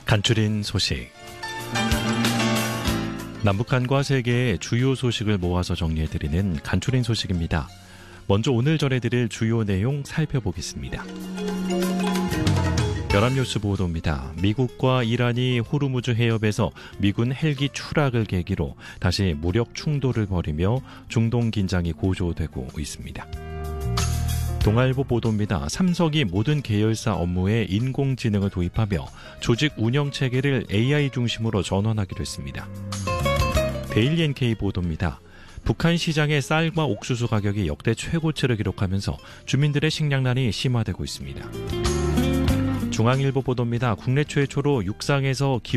간추린 소식. 남북한과 세계의 주요 소식을 모아서 정리해드리는 간추린 소식입니다. 먼저 오늘 전해드릴 주요 내용 살펴보겠습니다. 연합뉴스 보도입니다. 미국과 이란이 호르무즈 해협에서 미군 헬기 추락을 계기로 다시 무력 충돌을 벌이며 중동 긴장이 고조되고 있습니다. 동아일보 보도입니다. 삼성이 모든 계열사 업무에 인공지능을 도입하며 조직 운영 체계를 AI 중심으로 전환하기로 했습니다. 데일리 NK 보도입니다. 북한 시장의 쌀과 옥수수 가격이 역대 최고치를 기록하면서 주민들의 식량난이 심화되고 있습니다. 중앙일보 보도입니다. 국내 최초로 육상에서